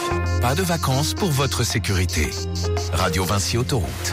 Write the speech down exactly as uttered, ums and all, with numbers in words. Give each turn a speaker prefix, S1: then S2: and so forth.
S1: Pas de vacances pour votre sécurité. Radio Vinci Autoroute.